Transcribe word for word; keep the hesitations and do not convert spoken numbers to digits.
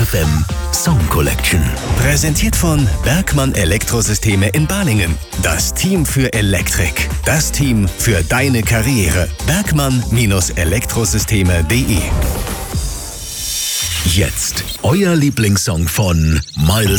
F M Song Collection. Präsentiert von Bergmann Elektrosysteme in Balingen. Das Team für Elektrik. Das Team für deine Karriere. Bergmann Elektrosysteme punkt de. Jetzt euer Lieblingssong von Miles